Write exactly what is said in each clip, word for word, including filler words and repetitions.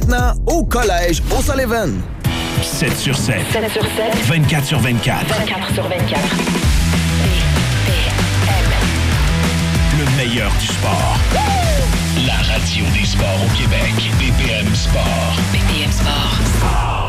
maintenant au Collège O'Sullivan. sept sur sept. sept sur sept. vingt-quatre sur vingt-quatre. vingt-quatre sur vingt-quatre. Le meilleur du sport. La radio des sports au Québec. B P M Sport. B P M Sport.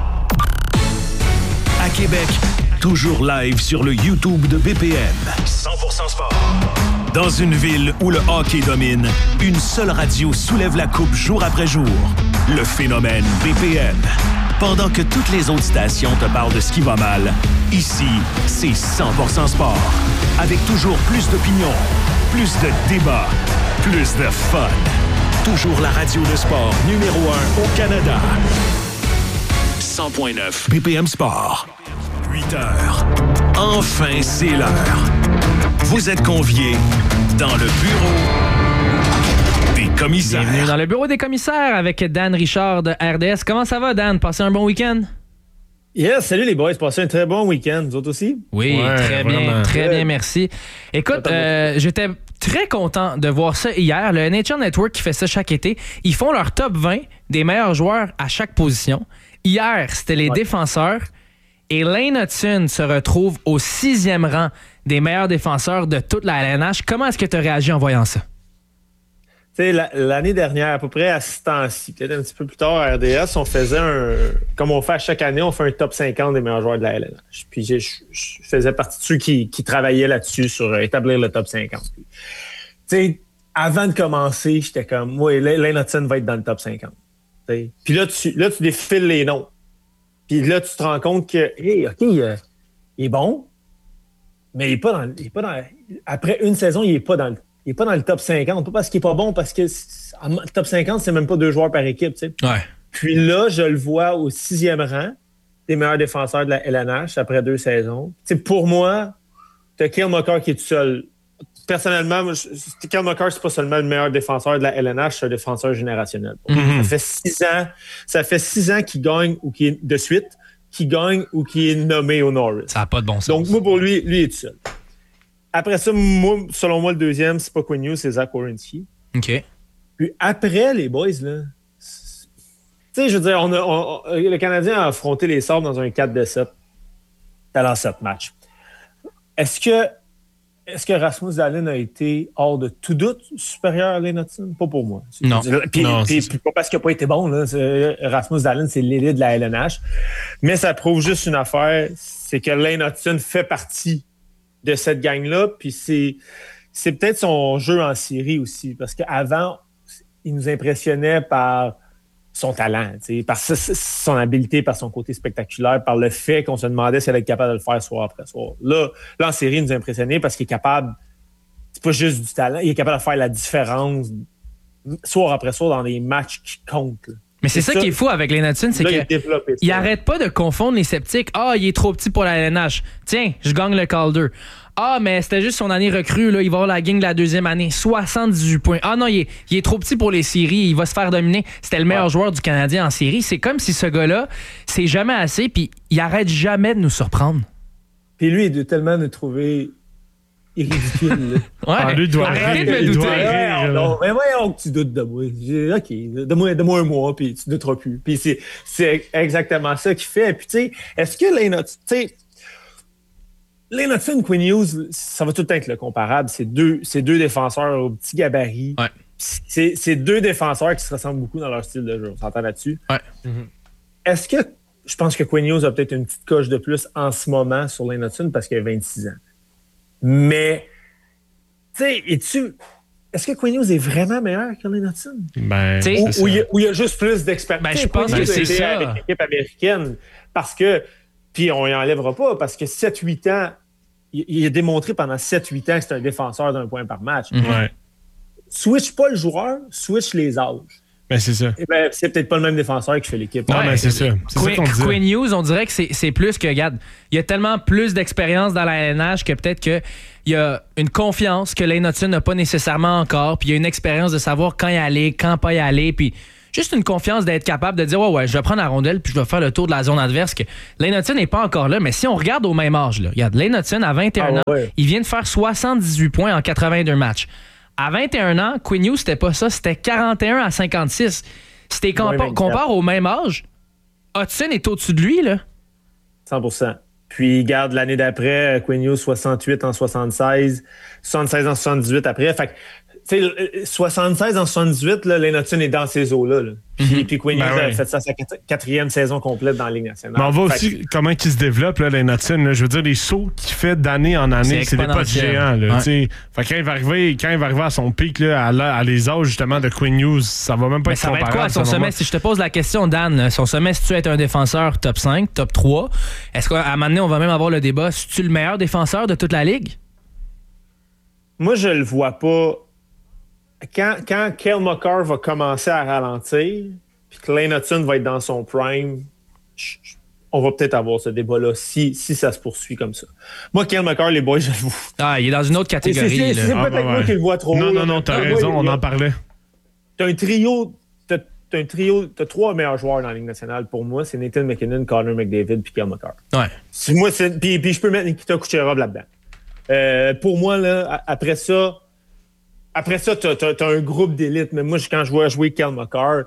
À Québec, toujours live sur le YouTube de B P M. cent pour cent sport. Dans une ville où le hockey domine, une seule radio soulève la coupe jour après jour. Le phénomène B P M. Pendant que toutes les autres stations te parlent de ce qui va mal, ici, c'est cent pour cent sport. Avec toujours plus d'opinions, plus de débats, plus de fun. Toujours la radio de sport numéro un au Canada. cent point neuf B P M Sport. huit heures. Enfin, c'est l'heure. Vous êtes conviés dans le bureau des commissaires. Bienvenue dans le bureau des commissaires avec Dan Richard de R D S. Comment ça va, Dan? Passez un bon week-end? Yes, salut les boys. Passez un très bon week-end. Vous autres aussi? Oui, ouais, très bien, vraiment. très bien, merci. Écoute, euh, j'étais très content de voir ça hier. Le N H L Network qui fait ça chaque été, ils font leur top vingt des meilleurs joueurs à chaque position. Hier, c'était les ouais. défenseurs. Et Lane Hutson se retrouve au sixième rang des meilleurs défenseurs de toute la L N H. Comment est-ce que tu as réagi en voyant ça? Tu sais, la, l'année dernière, à peu près à ce temps-ci, peut-être un petit peu plus tard à R D S, on faisait un... Comme on fait à chaque année, on fait un top cinquante des meilleurs joueurs de la L N H. Puis je, je faisais partie de ceux qui, qui travaillaient là-dessus, sur établir le top cinquante. Tu sais, avant de commencer, j'étais comme, oui, Lane Hutson va être dans le top cinquante. T'sais. Puis là tu, là, tu défiles les noms. Puis là, tu te rends compte que, hey, OK, euh, il est bon, mais il n'est pas dans, il est pas dans... Après une saison, il n'est pas dans le, il est pas dans le top cinquante. Pas parce qu'il n'est pas bon, parce que le top cinquante, c'est même pas deux joueurs par équipe. Tu sais. Ouais. Puis là, je le vois au sixième rang des meilleurs défenseurs de la L N H après deux saisons. Tu sais, pour moi, tu as Cale Makar qui est tout seul. Personnellement, Cale Makar, c'est pas seulement le meilleur défenseur de la L N H, c'est un défenseur générationnel. Mm-hmm. Ça fait six ans, ça fait six ans qu'il gagne ou qu'il est de suite, qu'il gagne ou qu'il est nommé au Norris. Ça n'a pas de bon sens. Donc, moi, pour lui, lui, il est tout seul. Après ça, moi, selon moi, le deuxième, c'est pas Quinn Hughes, c'est Zach Werenski. OK. Puis après, les boys, là, tu sais, je veux dire, on a, on, on, le Canadien a affronté les Sabres dans un quatre à sept dans sept matchs. Est-ce que Est-ce que Rasmus Dahlin a été, hors de tout doute, supérieur à Lane Hutson? Pas pour moi. Non. Puis, non puis, puis pas parce qu'il n'a pas été bon. Là. Rasmus Dahlin, c'est l'élite de la L N H. Mais ça prouve juste une affaire, c'est que Lane Hutson fait partie de cette gang-là. Puis c'est, c'est peut-être son jeu en série aussi. Parce qu'avant, il nous impressionnait par son talent, par son habileté, par son côté spectaculaire, par le fait qu'on se demandait s'il allait être capable de le faire soir après soir. Là, là en série, il nous a impressionné parce qu'il est capable, c'est pas juste du talent, il est capable de faire la différence soir après soir dans des matchs qui comptent. Là. Mais c'est, c'est ça, ça qui est fou avec Lane Hutson, c'est qu'il il arrête pas de confondre les sceptiques. Ah, oh, il est trop petit pour la L N H. Tiens, je gagne le Calder. Ah, mais c'était juste son année recrue, là. Il va avoir la gang de la deuxième année. soixante-dix-huit points. Ah non, il est, il est trop petit pour les séries. Il va se faire dominer. C'était le meilleur ouais. joueur du Canadien en série. C'est comme si ce gars-là, c'est jamais assez, puis il arrête jamais de nous surprendre. Puis lui, il doit tellement nous trouver ridicule. ouais. Ah, lui doit Arrêtez de me douter. Ouais, non, mais voyons que tu doutes de moi. OK, donne-moi, donne-moi un mois, puis tu douteras plus. Puis c'est, c'est exactement ça qu'il fait. Puis tu sais, est-ce que Lane Hutson... Tu sais, Lane Hutson, Quinn Hughes, ça va tout le temps être le comparable. C'est deux, c'est deux défenseurs au petit gabarit. Ouais. C'est, c'est deux défenseurs qui se ressemblent beaucoup dans leur style de jeu. On s'entend là-dessus. Ouais. Mm-hmm. Est-ce que... Je pense que Quinn Hughes a peut-être une petite coche de plus en ce moment sur Lane Hutson parce qu'il a vingt-six ans. Mais, tu sais, es-tu... Est-ce que Quinn Hughes est vraiment meilleur que Lane Hutson? Ben, ou, ou il y, y a juste plus d'expérience? Ben, je pense que c'est ça. Avec l'équipe américaine. Parce que... Puis on y enlèvera pas parce que sept huit ans, il, il a démontré pendant sept huit ans que c'est un défenseur d'un point par match. Mm-hmm. Ouais. Switch pas le joueur, switch les âges. Ben, c'est ça. Et ben, c'est peut-être pas le même défenseur qui fait l'équipe. Non, ouais, ben, c'est ça. C'est Quinn, ça qu'on dit. Quinn Hughes, on dirait que c'est, c'est plus que, regarde, il y a tellement plus d'expérience dans la L N H que peut-être qu'il y a une confiance que Lane Hutson n'a pas nécessairement encore, puis il y a une expérience de savoir quand y aller, quand pas y aller, puis juste une confiance d'être capable de dire ouais, ouais, je vais prendre la rondelle puis je vais faire le tour de la zone adverse. Que Lane Hutson n'est pas encore là, mais si on regarde au même âge, là, regarde, Lane Hutson à vingt et un ah, ans, ouais. il vient de faire soixante-dix-huit points en quatre-vingt-deux matchs. À vingt et un ans, Quinn Hughes, c'était pas ça, c'était quarante et un à cinquante-six. Si tu compa- compares au même âge, Hudson est au-dessus de lui, là. cent pour cent. Puis, garde l'année d'après, Quinn Hughes, soixante-huit en soixante-seize, soixante-seize en soixante-dix-huit après. Fait que, tu sais, soixante-seize en soixante-dix-huit, là, Lane Hudson est dans ces eaux-là. Là. Puis, mm-hmm. puis Quinn Hughes ben ouais. a fait ça sa quatrième saison complète dans la Ligue nationale. Mais on voit fait aussi que... comment il se développe, là, Lane Hudson. Là. Je veux dire, les sauts qu'il fait d'année en année, c'est, c'est des pas de géants. Là, ouais. Fait que quand il va arriver, quand il va arriver à son pic, là, à, à les âges justement de Quinn Hughes, ça va même pas mais être ça comparable. Va être quoi, son sommet? Si je te pose la question, Dan, son sommet, si tu es un défenseur top cinq, top trois, est-ce qu'à un moment donné, on va même avoir le débat, si tu es le meilleur défenseur de toute la Ligue? Moi, je le vois pas. Quand, quand Cale Makar va commencer à ralentir, puis que Lane Hudson va être dans son prime, je, je, on va peut-être avoir ce débat-là si, si ça se poursuit comme ça. Moi, Cale Makar, les boys, je le vois. Ah, il est dans une autre catégorie. C'est, c'est, c'est ah, peut-être bah, moi ouais. qui le vois trop. Non, non, non, t'as raison, moi, on en parlait. T'as un trio, t'as, t'as un trio, t'as trois meilleurs joueurs dans la Ligue nationale. Pour moi, c'est Nathan McKinnon, Connor McDavid puis Cale Makar. Ouais. C'est, moi, c'est, puis, puis je peux mettre Nikita Kucherov là-dedans. Euh, pour moi, là, après ça, Après ça, t'as, t'as, t'as un groupe d'élite. Mais moi, quand je vois jouer Cale Makar,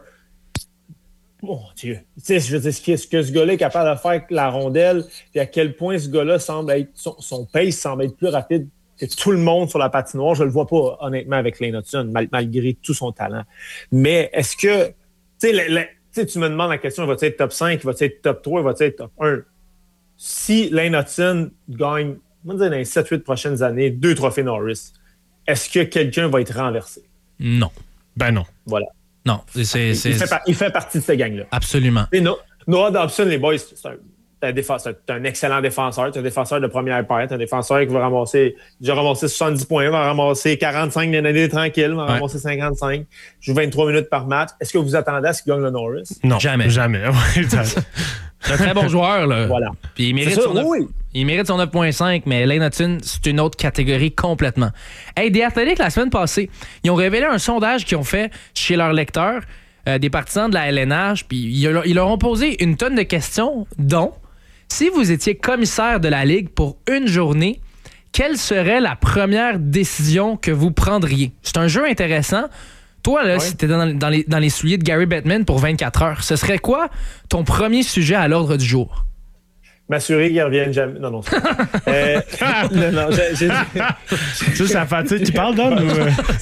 mon Dieu. Tu sais, je veux dire, ce que, ce que ce gars-là est capable de faire avec la rondelle, puis à quel point ce gars-là semble être, son, son pace semble être plus rapide que tout le monde sur la patinoire. Je le vois pas, honnêtement, avec Lane Hudson, mal, malgré tout son talent. Mais est-ce que, tu sais, le, le, tu sais, tu me demandes la question, il va-tu être top cinq, il va-tu être top trois, il va-tu être top un? Si Lane Hudson gagne, on va dire dans les sept huit prochaines années, deux trophées Norris, est-ce que quelqu'un va être renversé? Non. Ben non. Voilà. Non. C'est, c'est, il, fait par, il fait partie de cette gang-là. Absolument. Et no, Noah Dobson, les boys, c'est un, c'est un, défenseur, c'est un excellent défenseur. C'est un défenseur de première paire. C'est un défenseur qui va ramasser, déjà ramasser soixante-dix points, va ramasser quarante-cinq d'une année tranquille, va ouais. ramasser cinquante-cinq, joue vingt-trois minutes par match. Est-ce que vous attendez à ce qu'il gagne le Norris? Non. Jamais. Jamais. C'est un très bon joueur, là. Voilà. Puis il mérite, ça, son neuf, oui. il mérite son neuf virgule cinq, mais Lane Hudson, c'est une autre catégorie complètement. Hey, The Athletic, la semaine passée, ils ont révélé un sondage qu'ils ont fait chez leurs lecteurs, euh, des partisans de la L N H, puis ils, ils leur ont posé une tonne de questions, dont, si vous étiez commissaire de la Ligue pour une journée, quelle serait la première décision que vous prendriez? C'est un jeu intéressant. Toi, là, ouais. si t'étais dans, dans, les, dans les souliers de Gary Bettman pour vingt-quatre heures, ce serait quoi ton premier sujet à l'ordre du jour? M'assurer qu'il revienne jamais. Non, non, c'est euh, non, non, j'ai, j'ai, j'ai... Ça, ça fatigue. Tu parles d'homme ou...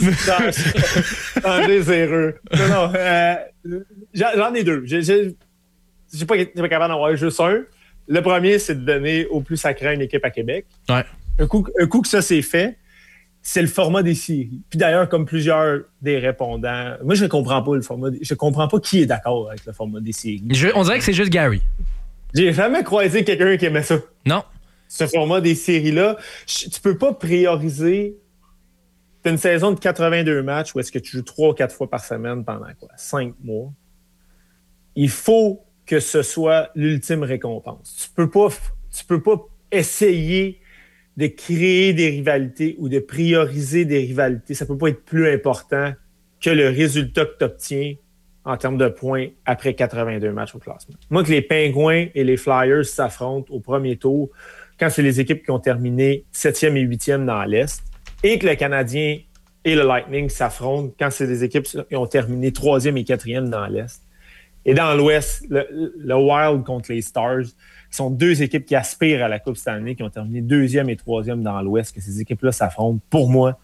Un désireux. Non, non. Euh, j'en ai deux. J'ai, j'ai, j'ai pas été capable d'en avoir juste un. Le premier, c'est de donner au plus sacré une équipe à Québec. Ouais. Un coup, un coup que ça s'est fait, c'est le format des séries. Puis d'ailleurs, comme plusieurs des répondants, moi, je ne comprends pas le format. Des... Je comprends pas qui est d'accord avec le format des séries. Je, on dirait que c'est juste Gary. J'ai jamais croisé quelqu'un qui aimait ça. Non. Ce format des séries-là, je, tu peux pas prioriser. T'as une saison de quatre-vingt-deux matchs où est-ce que tu joues trois ou quatre fois par semaine pendant quoi? Cinq mois. Il faut que ce soit l'ultime récompense. Tu peux pas, tu peux pas essayer de créer des rivalités ou de prioriser des rivalités. Ça peut pas être plus important que le résultat que tu obtiens en termes de points après quatre-vingt-deux matchs au classement. Moi, que les Pingouins et les Flyers s'affrontent au premier tour, quand c'est les équipes qui ont terminé septième et huitième dans l'Est, et que le Canadien et le Lightning s'affrontent quand c'est des équipes qui ont terminé troisième et quatrième dans l'Est. Et dans l'Ouest, le, le Wild contre les Stars, sont deux équipes qui aspirent à la Coupe Stanley, qui ont terminé deuxième et troisième dans l'Ouest, que ces équipes-là s'affrontent. Pour moi,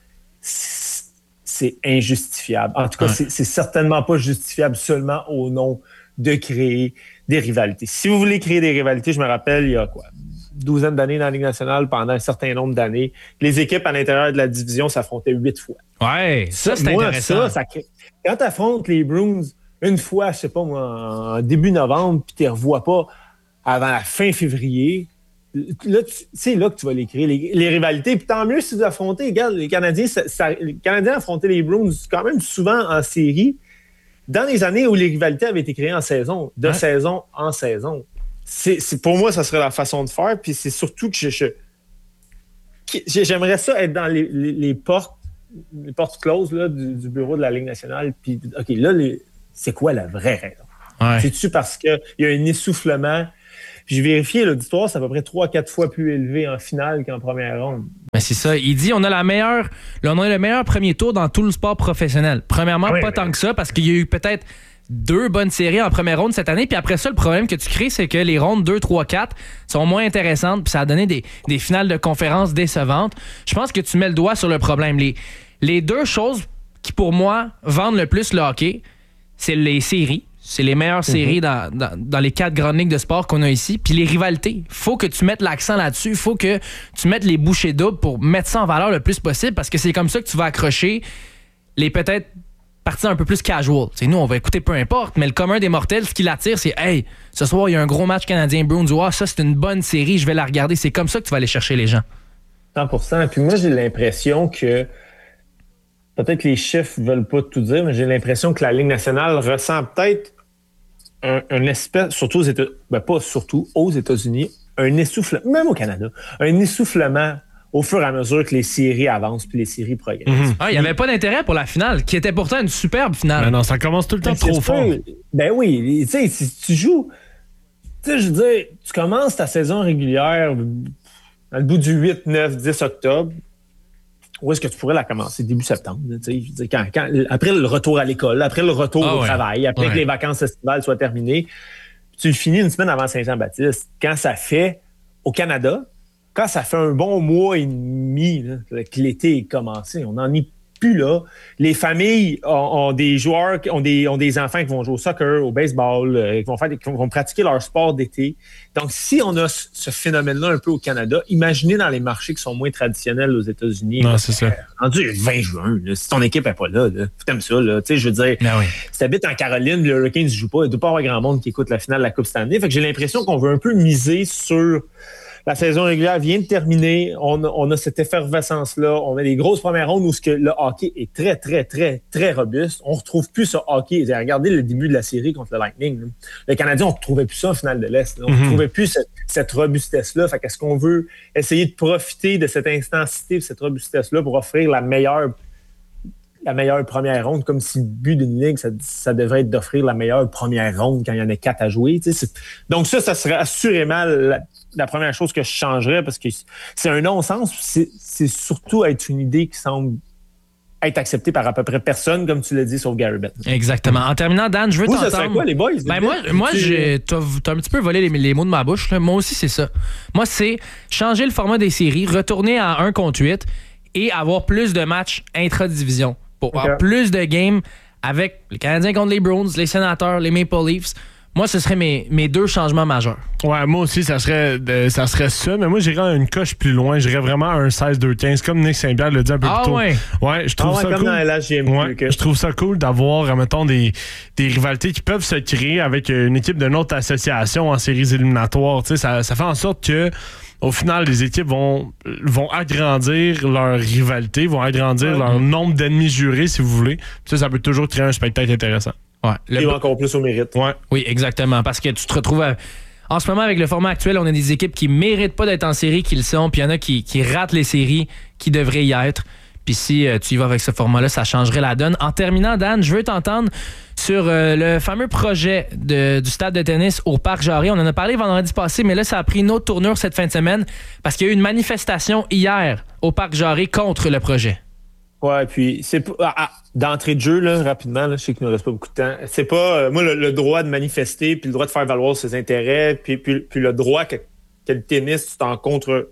c'est injustifiable. En tout cas, ouais. c'est, c'est certainement pas justifiable seulement au nom de créer des rivalités. Si vous voulez créer des rivalités, je me rappelle, il y a quoi, une douzaine d'années dans la Ligue nationale, pendant un certain nombre d'années, les équipes à l'intérieur de la division s'affrontaient huit fois. Ouais, ça, c'est moi, intéressant. Ça, ça crée... Quand tu affrontes les Bruins une fois, je sais pas moi, en début novembre, puis tu les revois pas avant la fin février, là, tu, c'est là que tu vas les créer, les, les rivalités. Puis tant mieux si vous affrontez, regarde, les Canadiens, ça, ça, les Canadiens affrontaient les Bruins quand même souvent en série, dans les années où les rivalités avaient été créées en saison, de ouais. saison en saison. C'est, c'est, pour moi, ça serait la façon de faire. Puis c'est surtout que je, je, que j'aimerais ça être dans les, les, les portes, les portes closes là, du, du bureau de la Ligue nationale. Puis, OK, là, les, c'est quoi la vraie raison? Ouais. C'est-tu parce qu'il y a un essoufflement? Puis j'ai vérifié, l'auditoire, c'est à peu près trois à quatre fois plus élevé en finale qu'en première ronde. Ben c'est ça. Il dit on a la meilleure, on a le meilleur premier tour dans tout le sport professionnel. Premièrement, oui, pas mais... tant que ça, parce qu'il y a eu peut-être deux bonnes séries en première ronde cette année. Puis après ça, le problème que tu crées, c'est que les rondes deux, trois, quatre sont moins intéressantes. Puis ça a donné des, des finales de conférence décevantes. Je pense que tu mets le doigt sur le problème. Les, les deux choses qui, pour moi, vendent le plus le hockey, c'est les séries. C'est les meilleures mm-hmm. séries dans, dans, dans les quatre grandes ligues de sport qu'on a ici. Puis les rivalités. Faut que tu mettes l'accent là-dessus. Faut que tu mettes les bouchées doubles pour mettre ça en valeur le plus possible parce que c'est comme ça que tu vas accrocher les peut-être partie un peu plus casual. T'sais, nous, on va écouter peu importe, mais le commun des mortels, ce qui l'attire, c'est « Hey, ce soir, il y a un gros match Canadien-Bruins. Ah, ça, c'est une bonne série, je vais la regarder. » C'est comme ça que tu vas aller chercher les gens. cent pour cent. Puis moi, j'ai l'impression que peut-être que les chiffres ne veulent pas tout dire, mais j'ai l'impression que la Ligue nationale ressent peut-être un, un espèce, surtout aux États-Unis, ben pas surtout aux États-Unis, un essoufflement, même au Canada, un essoufflement au fur et à mesure que les séries avancent puis les séries progressent. Mm-hmm. Ah, il n'y avait pas d'intérêt pour la finale, qui était pourtant une superbe finale. Ben non, ça commence tout le temps ben, trop fort. Ben oui, tu sais, si tu joues... Tu sais, je veux dire, tu commences ta saison régulière dans le bout du huit, neuf, dix octobre. Où est-ce que tu pourrais la commencer? Début septembre. Tu sais, je veux dire, quand, quand, après le retour à l'école, après le retour ah, au ouais. travail, après ouais. que les vacances estivales soient terminées, tu le finis une semaine avant Saint-Jean-Baptiste. Quand ça fait, au Canada... Quand ça fait un bon mois et demi là, que l'été est commencé, on n'en est plus là. Les familles ont, ont des joueurs, ont des, ont des enfants qui vont jouer au soccer, au baseball, euh, qui, vont faire des, qui vont pratiquer leur sport d'été. Donc, si on a ce, ce phénomène-là un peu au Canada, imaginez dans les marchés qui sont moins traditionnels aux États-Unis. Non, c'est ça. Euh, rendu le vingt juin, là, si ton équipe n'est pas là, là t'aimes ça. Là, je veux dire, ah oui. si tu habites en Caroline, le Hurricanes ne joue pas, il ne doit pas avoir grand monde qui écoute la finale de la Coupe Stanley. Fait que j'ai l'impression qu'on veut un peu miser sur... La saison régulière vient de terminer. On a, on a cette effervescence-là. On a des grosses premières rondes où ce que le hockey est très, très, très, très robuste. On ne retrouve plus ce hockey. Regardez le début de la série contre le Lightning. Là. Le Canadien, on ne retrouvait plus ça en finale de l'Est. Là. On ne mm-hmm. retrouvait plus cette, cette robustesse-là. Fait qu'est-ce qu'on veut essayer de profiter de cette intensité, de cette robustesse-là pour offrir la meilleure la meilleure première ronde, comme si le but d'une ligue, ça, ça devrait être d'offrir la meilleure première ronde quand il y en a quatre à jouer. Tu sais, donc ça, ça serait assurément la, la première chose que je changerais parce que c'est un non-sens. C'est, c'est surtout être une idée qui semble être acceptée par à peu près personne, comme tu l'as dit, sauf Gary Bettman. Exactement. En terminant, Dan, je veux Vous, t'entendre... ça serait quoi, les boys? Ben moi, moi j'ai, t'as, t'as un petit peu volé les, les mots de ma bouche. Là. Moi aussi, c'est ça. Moi, c'est changer le format des séries, retourner à un contre huit et avoir plus de matchs intra-division. Pour okay. avoir plus de games avec les Canadiens contre les Bruins, les Sénateurs, les Maple Leafs. Moi, ce serait mes, mes deux changements majeurs. Ouais, moi aussi, ça serait, euh, ça serait ça. Mais moi, j'irais une coche plus loin. J'irais vraiment un seize deux quinze, comme Nick Saint-Pierre l'a dit un peu ah, plus tôt. Ouais. Ouais, je trouve ah, ouais, ça comme cool. Dans L H G M Q, ouais, que... Je trouve ça cool d'avoir, mettons, des, des rivalités qui peuvent se créer avec une équipe de notre association en séries éliminatoires. Tu sais, ça, ça fait en sorte que au final, les équipes vont, vont agrandir leur rivalité, vont agrandir ouais. leur nombre d'ennemis jurés, si vous voulez. Ça, ça peut toujours créer un spectacle intéressant. Ouais. Et le... encore plus au mérite. Ouais. Oui, exactement. Parce que tu te retrouves... À... En ce moment, avec le format actuel, on a des équipes qui méritent pas d'être en série, qui le sont, puis il y en a qui, qui ratent les séries, qui devraient y être. Puis si euh, tu y vas avec ce format-là, ça changerait la donne. En terminant, Dan, je veux t'entendre sur euh, le fameux projet de, du stade de tennis au Parc Jarry. On en a parlé vendredi passé, mais là, ça a pris une autre tournure cette fin de semaine parce qu'il y a eu une manifestation hier au Parc Jarry contre le projet. Ouais, puis c'est ah, ah, d'entrée de jeu, là, rapidement, là, je sais qu'il ne reste pas beaucoup de temps. C'est pas, euh, moi, le, le droit de manifester, puis le droit de faire valoir ses intérêts, puis, puis, puis le droit que, que le tennis, tu t'en contre...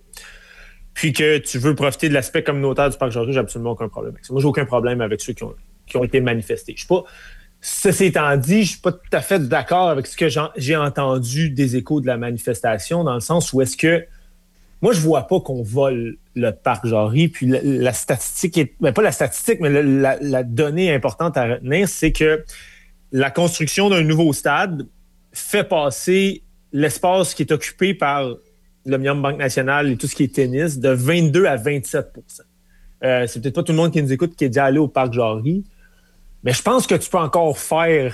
puis que tu veux profiter de l'aspect communautaire du Parc Jarry, j'ai absolument aucun problème avec ça. Moi, j'ai aucun problème avec ceux qui ont, qui ont été manifestés. Je suis pas... Ceci étant dit, je suis pas tout à fait d'accord avec ce que j'en, j'ai entendu des échos de la manifestation, dans le sens où est-ce que... Moi, je vois pas qu'on vole le Parc Jarry, puis la, la statistique... Est, ben pas la statistique, mais la, la, la donnée importante à retenir, c'est que la construction d'un nouveau stade fait passer l'espace qui est occupé par l'Omnium Banque Nationale et tout ce qui est tennis, de vingt-deux à vingt-sept pour cent. Euh, c'est peut-être pas tout le monde qui nous écoute qui est déjà allé au Parc Jarry, mais je pense que tu peux encore faire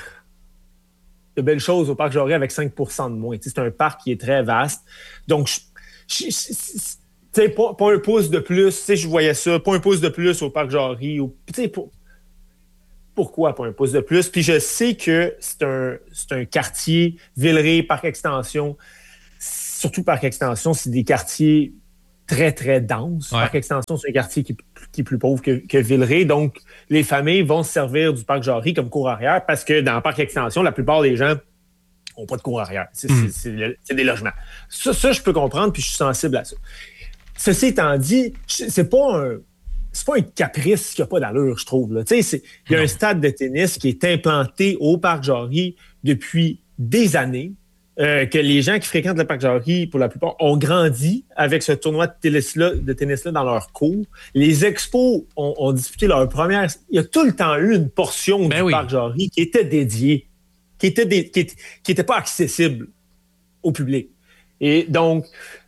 de belles choses au Parc Jarry avec cinq pour cent de moins. Tu sais, c'est un parc qui est très vaste. Donc, je, je, je, tu sais, pas, pas un pouce de plus. Tu sais, je voyais ça, pas un pouce de plus au Parc Jarry. Ou, tu sais, pour, pourquoi pas un pouce de plus? Puis je sais que c'est un, c'est un quartier, Villeray, Parc Extension, surtout Parc Extension, c'est des quartiers très, très dense. Ouais. Par extension, c'est un quartier qui, qui est plus pauvre que, que Villeray. Donc, les familles vont se servir du parc Jarry comme cour arrière parce que dans le parc extension, la plupart des gens n'ont pas de cour arrière. C'est, mm. c'est, c'est, le, c'est des logements. Ça, ça, je peux comprendre, puis je suis sensible à ça. Ceci étant dit, c'est pas un... C'est pas un caprice qui n'a pas d'allure, je trouve. Il y a un stade de tennis qui est implanté au Parc Jarry depuis des années, euh, que les gens qui fréquentent le Parc Jarry, pour la plupart, ont grandi avec ce tournoi de tennis-là, de tennis-là dans leur cours. Les expos ont, ont disputé leur première... Il y a tout le temps eu une portion ben du oui. Parc Jarry qui était dédiée, qui était, dé... qui était, qui était pas accessible au public. Et donc...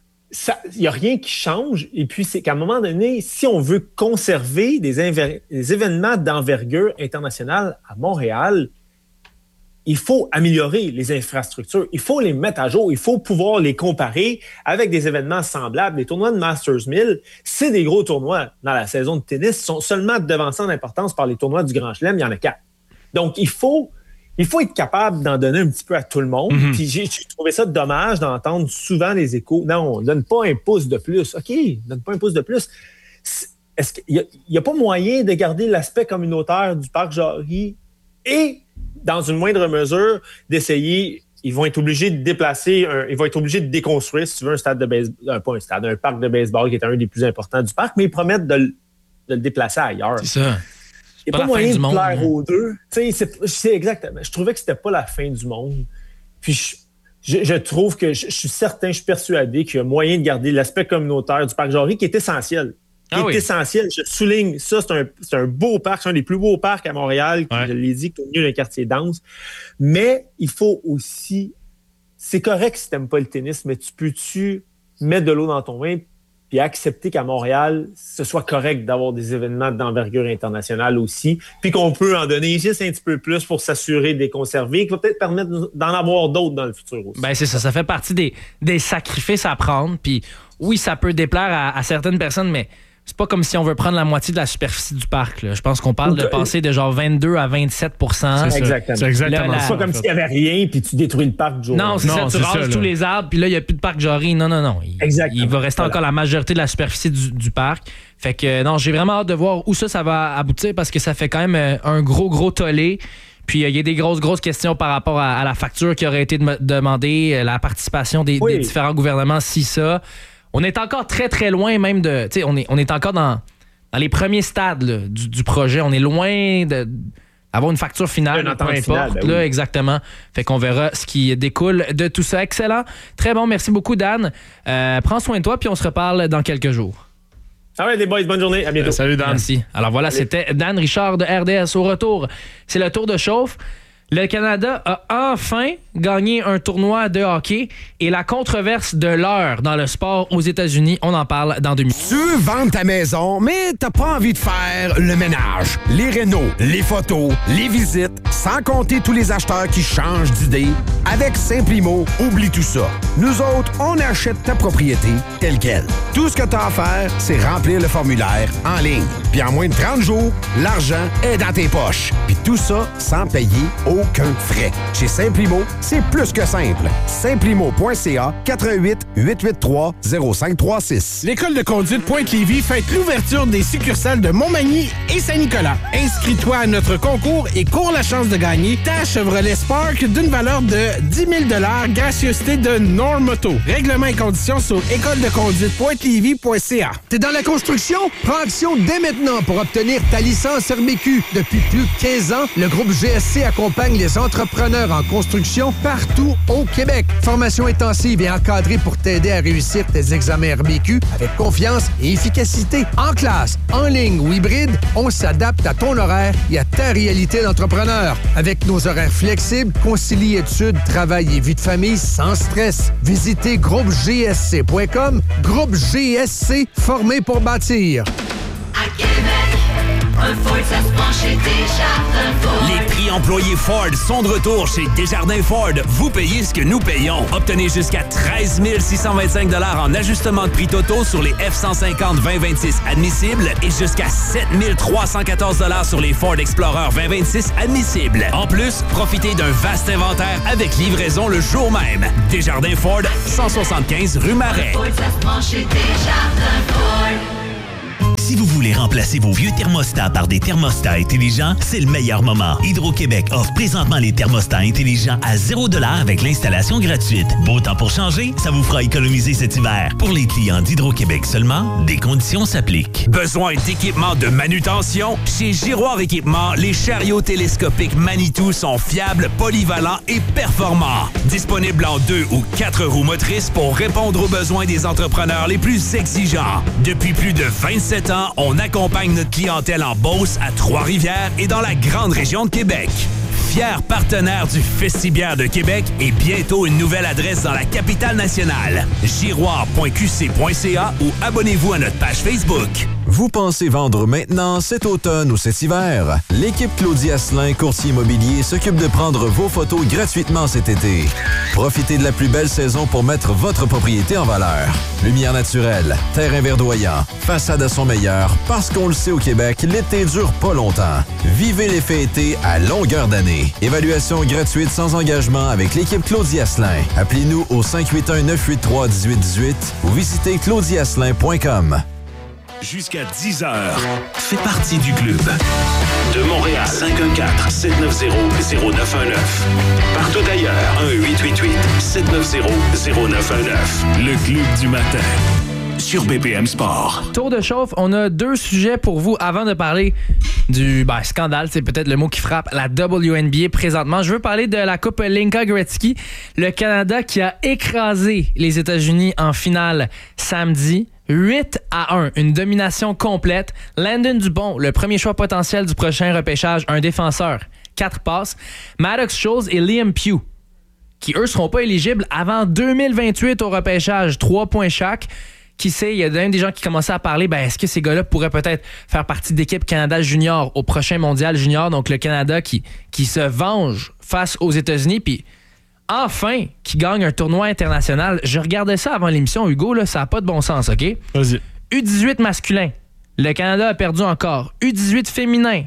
il n'y a rien qui change. Et puis, c'est qu'à un moment donné, si on veut conserver des, inver- des événements d'envergure internationale à Montréal, il faut améliorer les infrastructures. Il faut les mettre à jour. Il faut pouvoir les comparer avec des événements semblables. Les tournois de Masters mille, c'est des gros tournois dans la saison de tennis. Ils sont seulement devancés en importance par les tournois du Grand Chelem. Il y en a quatre. Donc, il faut... Il faut être capable d'en donner un petit peu à tout le monde. Mm-hmm. Puis j'ai, j'ai trouvé ça dommage d'entendre souvent les échos. Non, donne pas un pouce de plus. OK, donne pas un pouce de plus. Est-ce qu'il n'y a, a pas moyen de garder l'aspect communautaire du Parc Jarry et, dans une moindre mesure, d'essayer... Ils vont être obligés de déplacer... Un, ils vont être obligés de déconstruire, si tu veux, un stade de baseball... Pas un stade, un parc de baseball qui est un des plus importants du parc, mais ils promettent de, de le déplacer ailleurs. C'est ça. Il n'y a pas, pas moyen de plaire aux deux. C'est, c'est exactement. Je trouvais que c'était pas la fin du monde. Puis je, je, je trouve que je, je suis certain, je suis persuadé qu'il y a moyen de garder l'aspect communautaire du Parc Jarry qui est essentiel. Qui ah est oui. essentiel. Je souligne ça, c'est un, c'est un beau parc, c'est un des plus beaux parcs à Montréal, ouais. Je l'ai dit, qui est au milieu d'un quartier dense. Mais il faut aussi... C'est correct si tu n'aimes pas le tennis, mais tu peux-tu mettre de l'eau dans ton vin puis accepter qu'à Montréal, ce soit correct d'avoir des événements d'envergure internationale aussi, puis qu'on peut en donner juste un petit peu plus pour s'assurer de les conserver, qui va peut-être permettre d'en avoir d'autres dans le futur aussi. Ben c'est ça, ça fait partie des, des sacrifices à prendre, puis oui, ça peut déplaire à, à certaines personnes, mais c'est pas comme si on veut prendre la moitié de la superficie du parc. Là. Je pense qu'on parle de passer de genre vingt-deux à vingt-sept pour cent. C'est exactement. C'est exactement là, la... C'est pas comme s'il n'y avait rien puis tu détruis le parc du jour. Non, c'est non, ça. Tu rases ça, tous les arbres puis là, il n'y a plus de parc Jarry. Non, non, non. Il, exactement. Il va rester voilà. encore la majorité de la superficie du, du parc. Fait que non, j'ai vraiment hâte de voir où ça, ça va aboutir parce que ça fait quand même un gros, gros tollé. Puis il euh, y a des grosses, grosses questions par rapport à, à la facture qui aurait été de- demandée, la participation des, oui. des différents gouvernements, si ça. On est encore très, très loin même de... Tu sais, on est, on est encore dans... Dans les premiers stades là, du, du projet, on est loin de, d'avoir une facture finale, peu importe. Finale, ben là, oui. Exactement. Fait qu'on verra ce qui découle de tout ça. Excellent. Très bon. Merci beaucoup, Dan. Euh, prends soin de toi, puis on se reparle dans quelques jours. Ah ouais, les boys, bonne journée. À bientôt. Euh, salut, Dan. Merci. Alors voilà, salut. C'était Dan Richard de R D S. Au retour, c'est le tour de chauffe. Le Canada a enfin gagné un tournoi de hockey et la controverse de l'heure dans le sport aux États-Unis, on en parle dans deux minutes. Tu veux vendre ta maison, mais t'as pas envie de faire le ménage, les rénaux, les photos, les visites, sans compter tous les acheteurs qui changent d'idée. Avec Simplimo, oublie tout ça. Nous autres, on achète ta propriété telle quelle. Tout ce que t'as à faire, c'est remplir le formulaire en ligne. Puis en moins de trente jours, l'argent est dans tes poches. Puis tout ça sans payer aucun frais. Chez Simplimo, c'est plus que simple. Simplimo point c a quatre un huit, huit huit trois, zéro cinq trois six. L'école de conduite Pointe-Lévis fête l'ouverture des succursales de Montmagny et Saint-Nicolas. Inscris-toi à notre concours et cours la chance de gagner ta Chevrolet Spark d'une valeur de dix mille dollars, gracieuseté de Normoto. Règlements et conditions sur école de conduite pointe lévis point c a. T'es dans la construction? Prends action dès maintenant pour obtenir ta licence R B Q. Depuis plus de quinze ans, le groupe G S C accompagne les entrepreneurs en construction partout au Québec. Formation intensive et encadrée pour t'aider à réussir tes examens R B Q avec confiance et efficacité. En classe, en ligne ou hybride, on s'adapte à ton horaire et à ta réalité d'entrepreneur. Avec nos horaires flexibles, concilie études, travail et vie de famille sans stress. Visitez groupe g s c point com. Groupe G S C, formé pour bâtir. À Québec, Un Ford, ça se prend chez Desjardins Ford. Les prix employés Ford sont de retour chez Desjardins Ford. Vous payez ce que nous payons. Obtenez jusqu'à treize mille six cent vingt-cinq dollars en ajustement de prix totaux sur les F cent cinquante vingt vingt-six admissibles et jusqu'à sept mille trois cent quatorze dollars sur les Ford Explorer vingt vingt-six admissibles. En plus, profitez d'un vaste inventaire avec livraison le jour même. Desjardins Ford, cent soixante-quinze rue Marais. Un Ford, ça se prend chez Desjardins Ford. Si vous voulez remplacer vos vieux thermostats par des thermostats intelligents, c'est le meilleur moment. Hydro-Québec offre présentement les thermostats intelligents à zéro dollar avec l'installation gratuite. Beau temps pour changer, ça vous fera économiser cet hiver. Pour les clients d'Hydro-Québec seulement, des conditions s'appliquent. Besoin d'équipements de manutention? Chez Giroir Équipement, les chariots télescopiques Manitou sont fiables, polyvalents et performants. Disponibles en deux ou quatre roues motrices pour répondre aux besoins des entrepreneurs les plus exigeants. Depuis plus de vingt-sept ans, on accompagne notre clientèle en Beauce, à Trois-Rivières et dans la grande région de Québec. Fier partenaire du Festibière de Québec et bientôt une nouvelle adresse dans la capitale nationale. giroir point q c point c a ou abonnez-vous à notre page Facebook. Vous pensez vendre maintenant, cet automne ou cet hiver? L'équipe Claudie Asselin, courtier immobilier, s'occupe de prendre vos photos gratuitement cet été. Profitez de la plus belle saison pour mettre votre propriété en valeur. Lumière naturelle, terrain verdoyant, façade à son meilleur, parce qu'on le sait au Québec, l'été dure pas longtemps. Vivez l'effet été à longueur d'année. Évaluation gratuite sans engagement avec l'équipe Claudie Asselin. Appelez-nous au cinq huit un neuf huit trois un huit un huit ou visitez claudie asselin point com. Jusqu'à dix heures, fais partie du club. De Montréal, cinq un quatre, sept neuf zéro, zéro neuf un neuf. Partout ailleurs, un huit huit huit, sept neuf zéro, zéro neuf un neuf. Le club du matin. Sur B P M Sport. Tour de chauffe, on a deux sujets pour vous avant de parler du ben, scandale, c'est peut-être le mot qui frappe la W N B A présentement. Je veux parler de la Coupe Linka Gretzky, le Canada qui a écrasé les États-Unis en finale samedi. huit à un, une domination complète. Landon Dubon, le premier choix potentiel du prochain repêchage, un défenseur, quatre passes. Maddox Scholes et Liam Pugh, qui eux seront pas éligibles avant deux mille vingt-huit au repêchage, trois points chaque. Qui sait, il y a même des gens qui commençaient à parler, ben est-ce que ces gars-là pourraient peut-être faire partie d'équipe Canada Junior au prochain mondial junior, donc le Canada qui, qui se venge face aux États-Unis, puis enfin, qui gagne un tournoi international. Je regardais ça avant l'émission, Hugo, là, ça n'a pas de bon sens, OK? Vas-y. U dix-huit masculin, le Canada a perdu encore. U dix-huit féminin,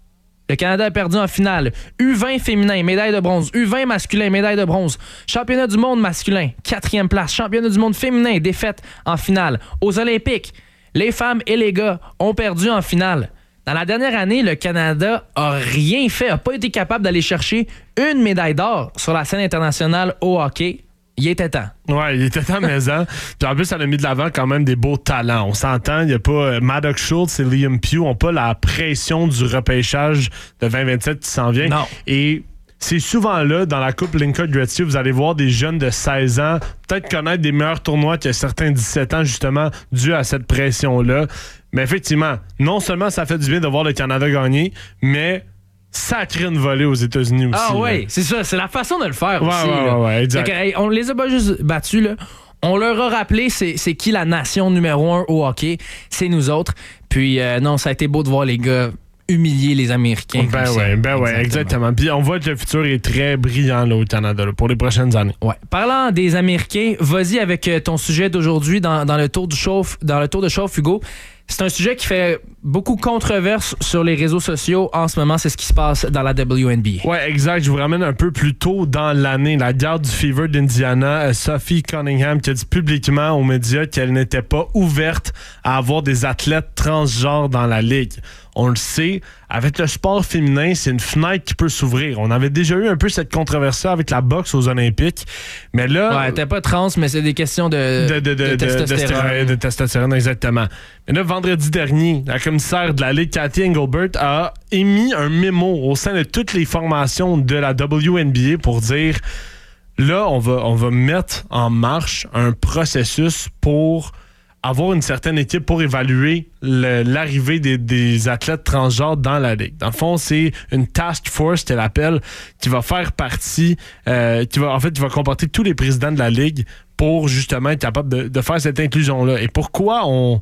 le Canada a perdu en finale. U vingt féminin, médaille de bronze. U vingt masculin, médaille de bronze. Championnat du monde masculin, quatrième place. Championnat du monde féminin, défaite en finale. Aux Olympiques, les femmes et les gars ont perdu en finale. Dans la dernière année, le Canada a rien fait, n'a pas été capable d'aller chercher une médaille d'or sur la scène internationale au hockey. Il était temps. Ouais, il était temps maison. Puis en plus, ça a mis de l'avant quand même des beaux talents. On s'entend, il n'y a pas euh, Maddox Schultz et Liam Pugh n'ont pas la pression du repêchage de vingt vingt-sept qui s'en vient. Non. Et c'est souvent là, dans la Coupe Linka Gretzky, vous allez voir des jeunes de seize ans peut-être connaître des meilleurs tournois que certains dix-sept ans, justement, dû à cette pression-là. Mais effectivement, non seulement ça fait du bien de voir le Canada gagner, mais ça crée une volée aux États-Unis aussi. Ah oui, c'est ça. C'est la façon de le faire ouais, aussi. Ouais, là. ouais, ouais, exact. Que, hey, on les a pas juste battus, là. On leur a rappelé c'est, c'est qui la nation numéro un au hockey. C'est nous autres. Puis euh, non, ça a été beau de voir les gars humilier les Américains. Ben oui, ben oui, exactement. Puis on voit que le futur est très brillant là, au Canada là, pour les prochaines années. Ouais. Parlant des Américains, vas-y avec ton sujet d'aujourd'hui dans, dans le tour du chauffe, dans le tour de chauffe, Hugo. C'est un sujet qui fait beaucoup controverse sur les réseaux sociaux en ce moment. C'est ce qui se passe dans la W N B A. Ouais, exact. Je vous ramène un peu plus tôt dans l'année. La garde du Fever d'Indiana, Sophie Cunningham, qui a dit publiquement aux médias qu'elle n'était pas ouverte à avoir des athlètes transgenres dans la ligue. On le sait, avec le sport féminin, c'est une fenêtre qui peut s'ouvrir. On avait déjà eu un peu cette controverse avec la boxe aux Olympiques. Mais là... Ouais, t'es pas trans, mais c'est des questions de, de, de, de, de testostérone. De, de, de testostérone, exactement. Mais là, vendredi dernier, la commissaire de la Ligue, Cathy Engelbert, a émis un mémo au sein de toutes les formations de la W N B A pour dire, là, on va, on va mettre en marche un processus pour avoir une certaine équipe pour évaluer le, l'arrivée des, des athlètes transgenres dans la Ligue. Dans le fond, c'est une task force, qu'elle appelle, qui va faire partie, euh, qui va en fait, qui va comporter tous les présidents de la Ligue pour justement être capable de, de faire cette inclusion-là. Et pourquoi on,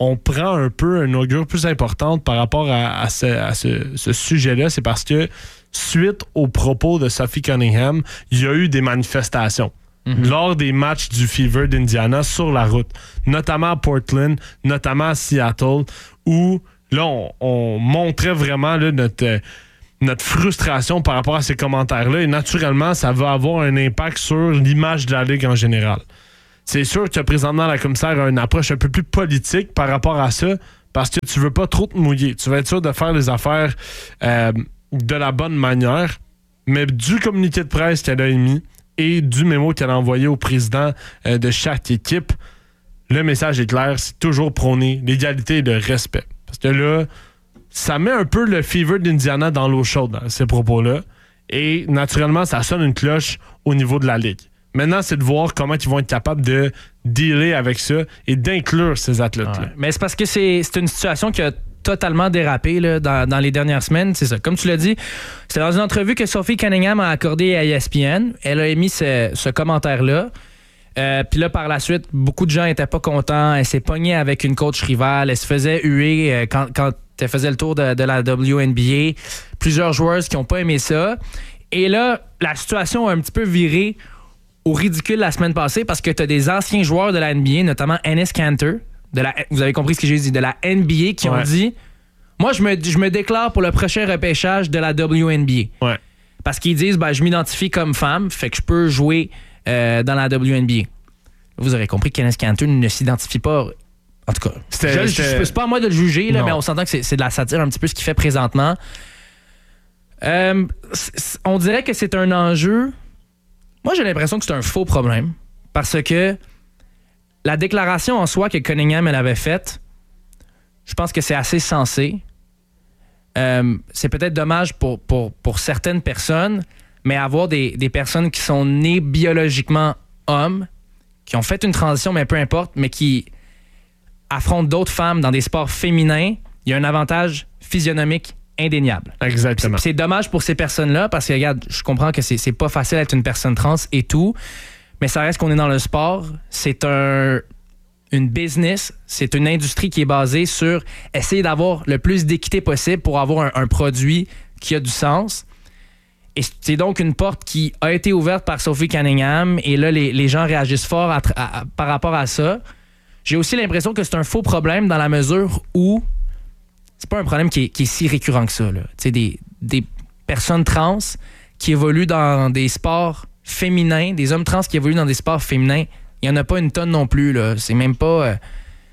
on prend un peu une augure plus importante par rapport à, à, ce, à ce, ce sujet-là, c'est parce que suite aux propos de Sophie Cunningham, il y a eu des manifestations. Mm-hmm. Lors des matchs du Fever d'Indiana sur la route, notamment à Portland, notamment à Seattle, où là, on, on montrait vraiment là, notre, notre frustration par rapport à ces commentaires-là. Et naturellement, ça va avoir un impact sur l'image de la Ligue en général. C'est sûr que présentement, la commissaire a une approche un peu plus politique par rapport à ça, parce que tu veux pas trop te mouiller. Tu vas être sûr de faire les affaires euh, de la bonne manière, mais du communiqué de presse qu'elle a émis, et du mémo qu'elle a envoyé au président euh, de chaque équipe, le message est clair, c'est toujours prôner l'égalité et le respect. Parce que là, ça met un peu le Fever d'Indiana dans l'eau chaude, dans ces propos-là, et naturellement, ça sonne une cloche au niveau de la Ligue. Maintenant, c'est de voir comment ils vont être capables de dealer avec ça et d'inclure ces athlètes-là. Ouais. Mais c'est parce que c'est, c'est une situation qui a totalement dérapé là, dans, dans les dernières semaines. C'est ça. Comme tu l'as dit, c'était dans une entrevue que Sophie Cunningham a accordée à E S P N. Elle a émis ce, ce commentaire-là. Euh, Puis là, par la suite, beaucoup de gens n'étaient pas contents. Elle s'est pognée avec une coach rivale. Elle se faisait huer euh, quand, quand elle faisait le tour de, de la W N B A. Plusieurs joueurs qui n'ont pas aimé ça. Et là, la situation a un petit peu viré au ridicule la semaine passée parce que tu as des anciens joueurs de la N B A, notamment Enes Kanter, de la, vous avez compris ce que j'ai dit, de la N B A, qui ouais. ont dit « Moi, je me, je me déclare pour le prochain repêchage de la W N B A. Ouais. » Parce qu'ils disent ben, « Je m'identifie comme femme, fait que je peux jouer euh, dans la W N B A. » Vous aurez compris qu'Enes Kanter ne s'identifie pas. En tout cas, je, je, c'est pas à moi de le juger, là, mais on s'entend que c'est, c'est de la satire un petit peu ce qu'il fait présentement. Euh, on dirait que c'est un enjeu. Moi, j'ai l'impression que c'est un faux problème parce que la déclaration en soi que Cunningham elle avait faite, je pense que c'est assez sensé. Euh, c'est peut-être dommage pour, pour, pour certaines personnes, mais avoir des, des personnes qui sont nées biologiquement hommes, qui ont fait une transition, mais peu importe, mais qui affrontent d'autres femmes dans des sports féminins, il y a un avantage physionomique indéniable. Exactement. C'est, c'est dommage pour ces personnes-là parce que, regarde, je comprends que c'est, c'est pas facile d'être une personne trans et tout, mais ça reste qu'on est dans le sport. C'est un, une business, c'est une industrie qui est basée sur essayer d'avoir le plus d'équité possible pour avoir un, un produit qui a du sens. Et c'est donc une porte qui a été ouverte par Sophie Cunningham et là, les, les gens réagissent fort à, à, à, par rapport à ça. J'ai aussi l'impression que c'est un faux problème dans la mesure où c'est pas un problème qui est, qui est si récurrent que ça. Là. Des, des personnes trans qui évoluent dans des sports féminins, des hommes trans qui évoluent dans des sports féminins, il n'y en a pas une tonne non plus. Là. C'est même pas euh,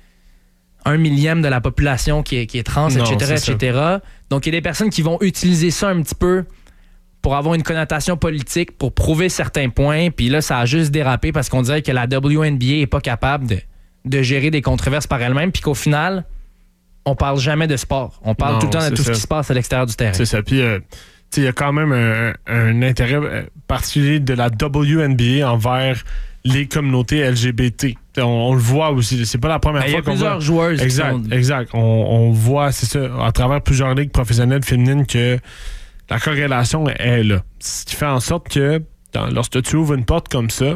un millième de la population qui est, qui est trans, non, et cetera, et cetera. Donc, il y a des personnes qui vont utiliser ça un petit peu pour avoir une connotation politique, pour prouver certains points. Puis là, ça a juste dérapé parce qu'on dirait que la W N B A n'est pas capable de, de gérer des controverses par elle-même. Puis qu'au final, on parle jamais de sport. On parle non, tout le temps de tout ça. Ce qui se passe à l'extérieur du terrain. C'est ça. Puis, euh, il y a quand même un, un intérêt particulier de la W N B A envers les communautés L G B T. On, on le voit aussi. C'est pas la première ben, fois qu'on voit. Il y a plusieurs joueuses. Exact, qui sont... exact. On, on voit, c'est ça, à travers plusieurs ligues professionnelles féminines que la corrélation est là. Ce qui fait en sorte que dans, lorsque tu ouvres une porte comme ça,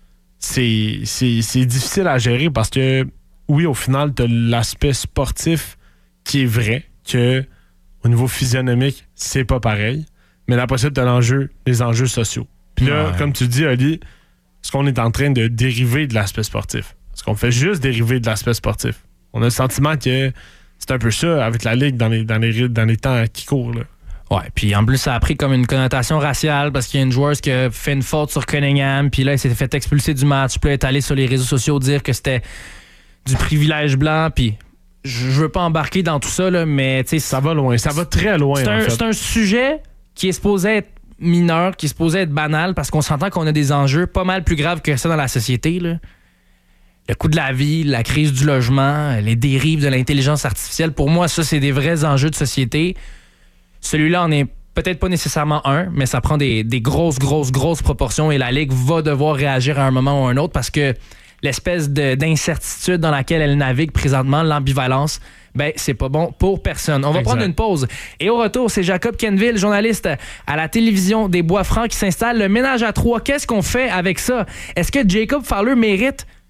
c'est, c'est, c'est difficile à gérer parce que, oui, au final, tu as l'aspect sportif qui est vrai, que au niveau physionomique, c'est pas pareil. Mais la possible, tu as l'enjeu, les enjeux sociaux. Puis là, ouais. Comme tu dis, Ali, est-ce qu'on est en train de dériver de l'aspect sportif? Est-ce qu'on fait juste dériver de l'aspect sportif? On a le sentiment que c'est un peu ça avec la Ligue dans les, dans les, dans les temps qui courent, là. Ouais, puis en plus, ça a pris comme une connotation raciale parce qu'il y a une joueuse qui a fait une faute sur Cunningham, puis là, elle s'est fait expulser du match, puis là, elle est allée sur les réseaux sociaux dire que c'était du privilège blanc, puis je veux pas embarquer dans tout ça, là, mais tu sais... Ça va loin, ça va très loin, c'est un, en fait. C'est un sujet qui est supposé être mineur, qui est supposé être banal, parce qu'on s'entend qu'on a des enjeux pas mal plus graves que ça dans la société, là. Le coût de la vie, la crise du logement, les dérives de l'intelligence artificielle, pour moi, ça, c'est des vrais enjeux de société. Celui-là en est peut-être pas nécessairement un, mais ça prend des, des grosses, grosses, grosses proportions et la Ligue va devoir réagir à un moment ou à un autre parce que l'espèce de, d'incertitude dans laquelle elle navigue présentement, l'ambivalence, ben c'est pas bon pour personne. On va exact. Prendre une pause. Et au retour, c'est Jacob Kenville, journaliste à la télévision des Bois-Francs qui s'installe. Le ménage à trois, qu'est-ce qu'on fait avec ça? Est-ce que Jacob Fowler mérite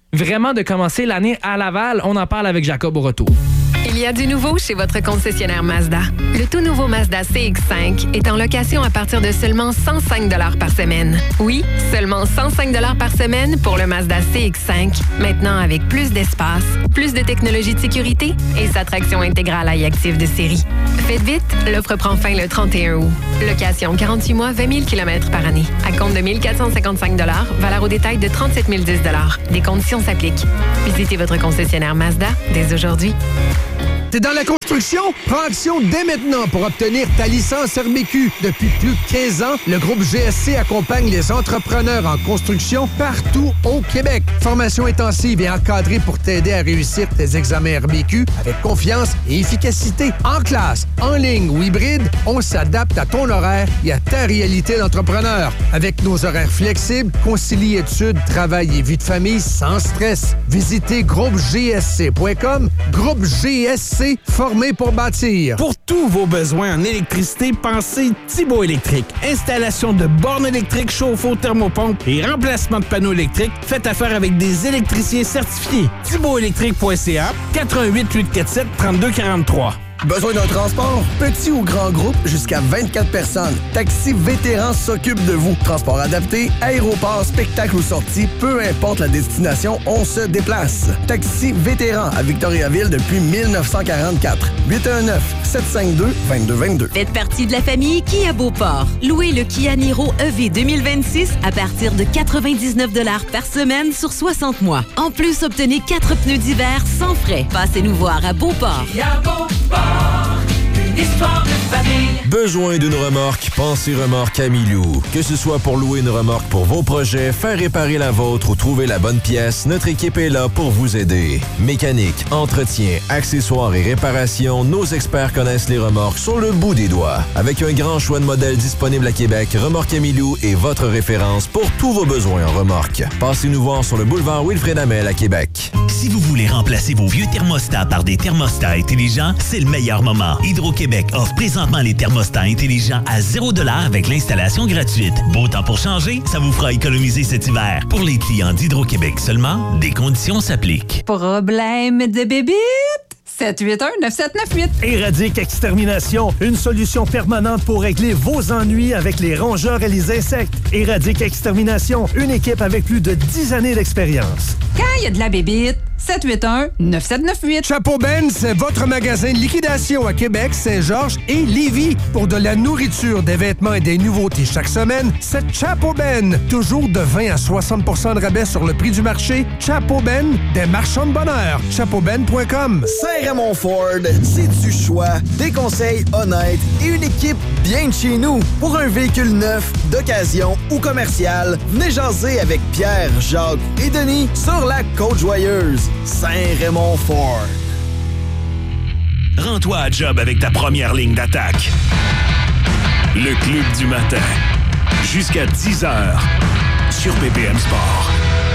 vraiment de commencer l'année à Laval? On en parle avec Jacob au retour. Il y a du nouveau chez votre concessionnaire Mazda. Le tout nouveau Mazda C X cinq est en location à partir de seulement cent cinq dollars par semaine. Oui, seulement cent cinq dollars par semaine pour le Mazda C X cinq, maintenant avec plus d'espace, plus de technologie de sécurité et sa traction intégrale iActive de série. Faites vite, l'offre prend fin le trente et un août. Location quarante-huit mois, vingt mille kilomètres par année. À compte de mille quatre cent cinquante-cinq dollars, valeur au détail de trente-sept mille dix dollars. Des conditions s'appliquent. Visitez votre concessionnaire Mazda dès aujourd'hui. T'es dans la construction? Prends action dès maintenant pour obtenir ta licence R M Q. Depuis plus de quinze ans, le groupe G S C accompagne les entrepreneurs en construction partout au Québec. Formation intensive et encadrée pour t'aider à réussir tes examens R M Q avec confiance et efficacité. En classe, en ligne ou hybride, on s'adapte à ton horaire et à ta réalité d'entrepreneur. Avec nos horaires flexibles, concilie études, travail et vie de famille sans stress. Visitez groupe G S C point com. Groupe G S C, formé pour bâtir. Pour tous vos besoins en électricité, pensez Thibaut Électrique. Installation de bornes électriques, chauffe-eau, thermopompe et remplacement de panneaux électriques. Faites affaire avec des électriciens certifiés. thibaut électrique point c a, quatre un huit, huit quatre sept, trois deux quatre trois. Besoin d'un transport? Petit ou grand groupe, jusqu'à vingt-quatre personnes. Taxi Vétéran s'occupe de vous. Transport adapté, aéroport, spectacle ou sortie, peu importe la destination, on se déplace. Taxi Vétéran à Victoriaville depuis dix-neuf cent quarante-quatre. huit un neuf, sept cinq deux, deux deux deux deux. Faites partie de la famille Kia Beauport. Louez le Kia Niro E V deux mille vingt-six à partir de quatre-vingt-dix-neuf dollars par semaine sur soixante mois. En plus, obtenez quatre pneus d'hiver sans frais. Passez nous voir à Beauport. Kia Beauport. Une histoire de famille. Besoin d'une remorque? Pensez Remorque Amilou. Que ce soit pour louer une remorque pour vos projets, faire réparer la vôtre ou trouver la bonne pièce, notre équipe est là pour vous aider. Mécanique, entretien, accessoires et réparations, nos experts connaissent les remorques sur le bout des doigts. Avec un grand choix de modèles disponibles à Québec, Remorque Amilou est votre référence pour tous vos besoins en remorque. Passez nous voir sur le boulevard Wilfrid Hamel à Québec. Si vous voulez remplacer vos vieux thermostats par des thermostats intelligents, c'est le meilleur moment. Hydro-Québec offre présentement les thermostats intelligents à zéro dollar avec l'installation gratuite. Beau temps pour changer, ça vous fera économiser cet hiver. Pour les clients d'Hydro-Québec seulement, des conditions s'appliquent. Problème de bébite? sept huit un neuf sept neuf huit. Éradique Extermination, une solution permanente pour régler vos ennuis avec les rongeurs et les insectes. Éradique Extermination, une équipe avec plus de dix années d'expérience. Quand il y a de la bébite, sept huit un neuf sept neuf huit. Chapeau Ben, c'est votre magasin de liquidation à Québec, Saint-Georges et Lévis. Pour de la nourriture, des vêtements et des nouveautés chaque semaine, c'est Chapeau Ben. Toujours de vingt à soixante pour cent de rabais sur le prix du marché. Chapeau Ben, des marchands de bonheur. chapeau ben point com. Saint-Raymond Ford, c'est du choix, des conseils honnêtes et une équipe bien de chez nous. Pour un véhicule neuf, d'occasion ou commercial, venez jaser avec Pierre, Jacques et Denis sur la Côte-Joyeuse. Saint-Raymond Ford. Rends-toi à job avec ta première ligne d'attaque. Le Club du matin. Jusqu'à dix heures sur B P M Sport.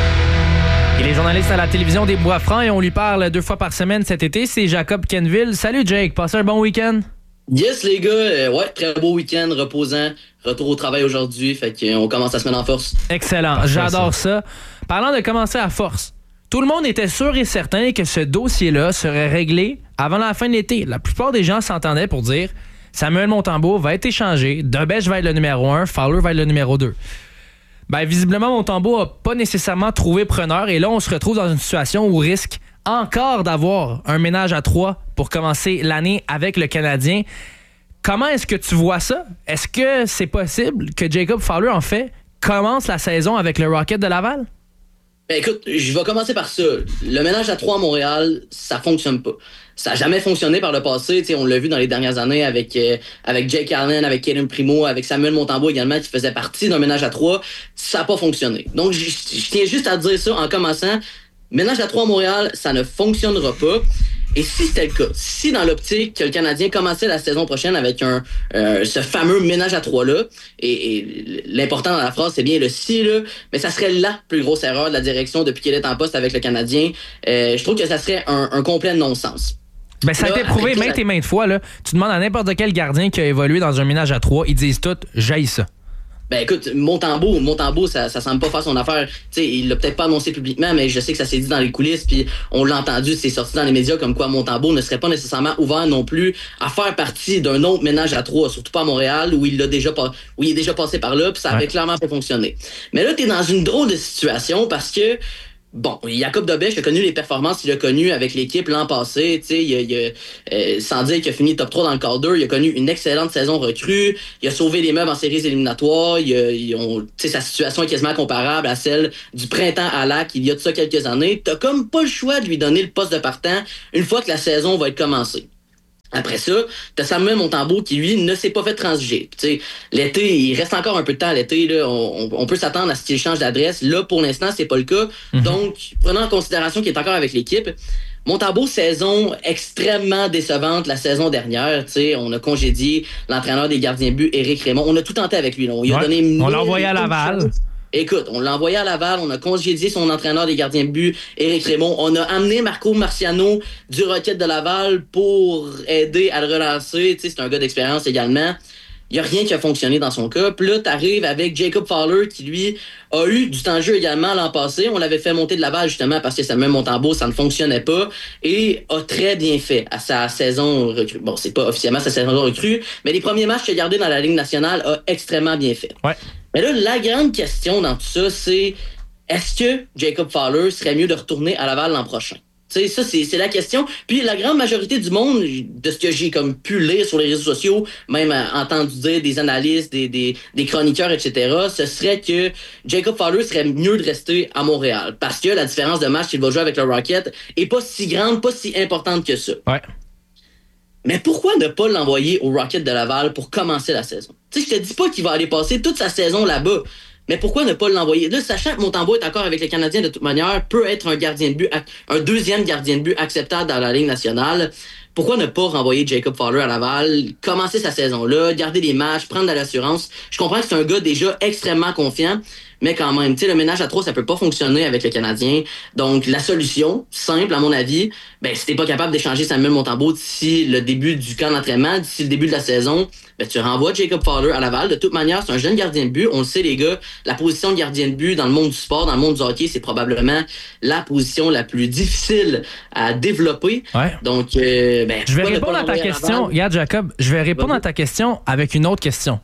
Il est journaliste à la télévision des Bois-Francs et on lui parle deux fois par semaine cet été. C'est Jacob Kenville. Salut Jake, passez un bon week-end? Yes les gars, euh, ouais, très beau week-end, reposant, retour au travail aujourd'hui, fait qu'on commence la semaine en force. Excellent, parfait, j'adore ça. Parlant de commencer à force, tout le monde était sûr et certain que ce dossier-là serait réglé avant la fin de l'été. La plupart des gens s'entendaient pour dire Samuel Montembeault va être échangé, Debèche va être le numéro un, Fowler va être le numéro deux. Ben, visiblement, Montembeault n'a pas nécessairement trouvé preneur et là, on se retrouve dans une situation où on risque encore d'avoir un ménage à trois pour commencer l'année avec le Canadien. Comment est-ce que tu vois ça? Est-ce que c'est possible que Jacob Fowler, en fait, commence la saison avec le Rocket de Laval? Ben écoute, je vais commencer par ça. Le ménage à trois à Montréal, ça fonctionne pas. Ça n'a jamais fonctionné par le passé. T'sais, on l'a vu dans les dernières années avec, euh, avec Jake Allen, avec Kaden Primo, avec Samuel Montembeault également, qui faisait partie d'un ménage à trois. Ça n'a pas fonctionné. Donc, je tiens juste à dire ça en commençant. Ménage à trois à Montréal, ça ne fonctionnera pas. Et si c'était le cas, si dans l'optique que le Canadien commençait la saison prochaine avec un euh, ce fameux ménage à trois-là, et, et l'important dans la phrase, c'est bien le si, là, mais ça serait la plus grosse erreur de la direction depuis qu'elle est en poste avec le Canadien. Euh, je trouve que ça serait un, un complet non-sens. Ben, ça a été prouvé maintes et maintes fois. Là. Tu demandes à n'importe quel gardien qui a évolué dans un ménage à trois, ils disent tous « j'haïs ça ». Ben écoute, Montembeault, Montembeault, ça, ça semble pas faire son affaire. T'sais, il l'a peut-être pas annoncé publiquement, mais je sais que ça s'est dit dans les coulisses, puis on l'a entendu, c'est sorti dans les médias comme quoi Montembeault ne serait pas nécessairement ouvert non plus à faire partie d'un autre ménage à trois, surtout pas à Montréal, où il l'a déjà pas, où il est déjà passé par là, puis ça avait ouais. clairement pas fonctionné. Mais là, t'es dans une drôle de situation parce que bon, Jacob Dobèche a connu les performances qu'il a connues avec l'équipe l'an passé. Tu sais, il a, il a, euh, sans dire qu'il a fini top trois dans le Calder, il a connu une excellente saison recrue. Il a sauvé les meubles en séries éliminatoires. Il a, il a, tu sais, sa situation est quasiment comparable à celle du printemps à Lac il y a de ça quelques années. T'as comme pas le choix de lui donner le poste de partant une fois que la saison va être commencée. Après ça, t'as Samuel Montembeault qui, lui, ne s'est pas fait transiger. T'sais, l'été, il reste encore un peu de temps à l'été. Là, on, on peut s'attendre à ce qu'il change d'adresse. Là, pour l'instant, c'est pas le cas. Mm-hmm. Donc, prenant en considération qu'il est encore avec l'équipe, Montembeault, saison extrêmement décevante la saison dernière. T'sais, on a congédié l'entraîneur des gardiens de but, Éric Raymond. On a tout tenté avec lui. Là. On, lui a ouais, donné on l'a envoyé à Laval. Chance. Écoute, on l'a envoyé à Laval, on a congédié son entraîneur des gardiens de but, Éric Raymond. On a amené Marco Marciano du Rocket de Laval pour aider à le relancer. Tu sais, c'est un gars d'expérience également. Il n'y a rien qui a fonctionné dans son cas. Puis là, t'arrives avec Jacob Fowler qui, lui, a eu du temps de jeu également l'an passé. On l'avait fait monter de Laval, justement, parce que Samuel Montembeault, ça ne fonctionnait pas. Et a très bien fait à sa saison recrue. Bon, c'est pas officiellement sa saison recrue, mais les premiers matchs qu'il a gardés dans la Ligue nationale a extrêmement bien fait. Ouais. Mais là, la grande question dans tout ça, c'est est-ce que Jacob Fowler serait mieux de retourner à Laval l'an prochain? Tu sais, ça, c'est, c'est la question. Puis la grande majorité du monde, de ce que j'ai comme pu lire sur les réseaux sociaux, même euh, entendu dire des analystes, des, des, des chroniqueurs, et cetera, ce serait que Jacob Fowler serait mieux de rester à Montréal. Parce que la différence de match qu'il va jouer avec le Rocket est pas si grande, pas si importante que ça. Ouais. Mais pourquoi ne pas l'envoyer au Rocket de Laval pour commencer la saison? Tu sais, je te dis pas qu'il va aller passer toute sa saison là-bas, mais pourquoi ne pas l'envoyer? Là, sachant que Montembeault est encore avec les Canadiens de toute manière, peut être un gardien de but, un deuxième gardien de but acceptable dans la Ligue nationale. Pourquoi ne pas renvoyer Jacob Fowler à Laval, commencer sa saison-là, garder les matchs, prendre de l'assurance? Je comprends que c'est un gars déjà extrêmement confiant, mais quand même, tu sais, le ménage à trois, ça peut pas fonctionner avec le Canadien. Donc, la solution, simple, à mon avis, ben, si t'es pas capable d'échanger Samuel Montembeault d'ici le début du camp d'entraînement, d'ici le début de la saison, ben, tu renvoies Jacob Fowler à Laval. De toute manière, c'est un jeune gardien de but. On le sait, les gars, la position de gardien de but dans le monde du sport, dans le monde du hockey, c'est probablement la position la plus difficile à développer. Ouais. Donc, euh, ben, je vais répondre à ta question. Regarde, Jacob, je vais répondre à ta question avec une autre question.